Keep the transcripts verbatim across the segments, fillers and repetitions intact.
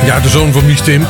Ja, de zoon van Mies Timp.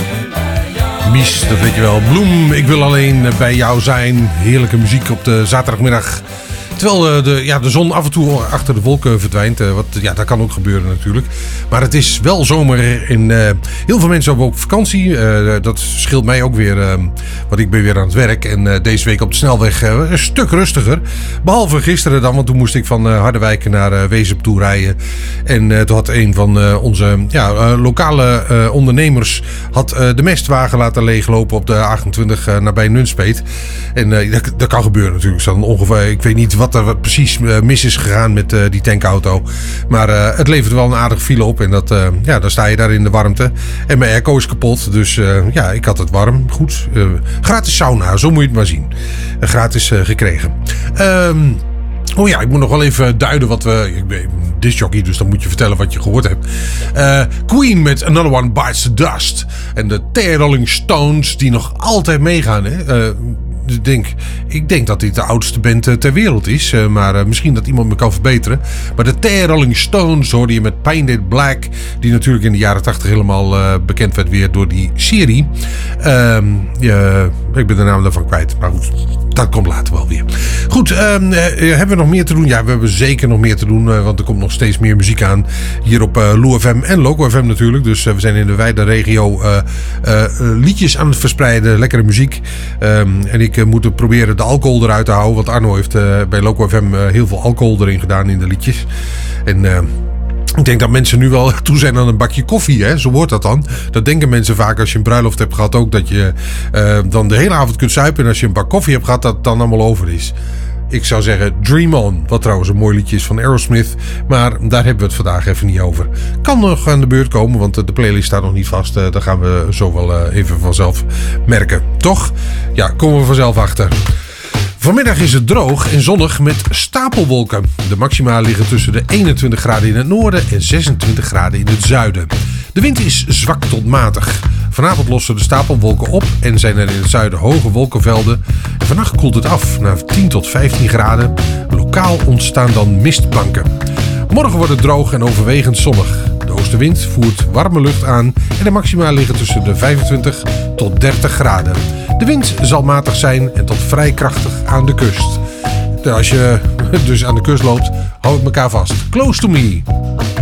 Mies, dat weet je wel. Bloem, ik wil alleen bij jou zijn. Heerlijke muziek op de zaterdagmiddag. Terwijl uh, de, ja, de zon af en toe achter de wolken verdwijnt. Uh, wat, ja, dat kan ook gebeuren natuurlijk. Maar het is wel zomer. En uh, heel veel mensen hebben ook vakantie. Uh, dat scheelt mij ook weer. Uh, want ik ben weer aan het werk. En uh, deze week op de snelweg uh, een stuk rustiger. Behalve gisteren dan. Want toen moest ik van uh, Harderwijk naar uh, Wezep toe rijden. En uh, toen had een van uh, onze ja, uh, lokale uh, ondernemers had, uh, de mestwagen laten leeglopen op de achtentwintig uh, nabij Nunspeet. En uh, dat, dat kan gebeuren natuurlijk. Dan ongeveer, ik weet niet wat er wat precies uh, mis is gegaan met uh, die tankauto. Maar uh, het levert wel een aardig file op. En dat, uh, ja, dan sta je daar in de warmte. En mijn airco is kapot. Dus uh, ja, ik had het warm. Goed. Uh, gratis sauna, zo moet je het maar zien. Uh, gratis uh, gekregen. Um, Oh ja, ik moet nog wel even duiden wat we... Ik ben discjockey, dus dan moet je vertellen wat je gehoord hebt. Uh, Queen met Another One Bites the Dust. En de The Rolling Stones die nog altijd meegaan. Hè? Uh, ik, denk, ik denk dat dit de oudste band ter wereld is. Uh, maar uh, misschien dat iemand me kan verbeteren. Maar de The Rolling Stones hoorde je met Painted Black. Die natuurlijk in de jaren tachtig helemaal uh, bekend werd weer door die serie. Uh, uh, ik ben de naam daarvan kwijt. Maar goed, dat komt later wel weer. Goed, uh, uh, hebben we nog meer te doen? Ja, we hebben zeker nog meer te doen. Uh, want er komt nog steeds meer muziek aan. Hier op uh, Lou F M en Loco F M natuurlijk. Dus uh, we zijn in de wijde regio uh, uh, liedjes aan het verspreiden. Lekkere muziek. Um, en ik uh, moet proberen de alcohol eruit te houden. Want Arno heeft uh, bij Loco F M uh, heel veel alcohol erin gedaan in de liedjes. En... Uh, Ik denk dat mensen nu wel toe zijn aan een bakje koffie, hè? Zo wordt dat dan. Dat denken mensen vaak als je een bruiloft hebt gehad ook. Dat je uh, dan de hele avond kunt suipen. En als je een bak koffie hebt gehad, dat het dan allemaal over is. Ik zou zeggen Dream On. Wat trouwens een mooi liedje is van Aerosmith. Maar daar hebben we het vandaag even niet over. Kan nog aan de beurt komen, want de playlist staat nog niet vast. Uh, daar gaan we zo wel uh, even vanzelf merken. Toch? Ja, komen we vanzelf achter. Vanmiddag is het droog en zonnig met stapelwolken. De maxima liggen tussen de eenentwintig graden in het noorden en zesentwintig graden in het zuiden. De wind is zwak tot matig. Vanavond lossen de stapelwolken op en zijn er in het zuiden hoge wolkenvelden. En vannacht koelt het af naar tien tot vijftien graden. Lokaal ontstaan dan mistbanken. Morgen wordt het droog en overwegend zonnig. De oostenwind voert warme lucht aan en de maxima liggen tussen de vijfentwintig tot dertig graden. De wind zal matig zijn en tot vrij krachtig aan de kust. Als je dus aan de kust loopt, hou het elkaar vast. Close to me.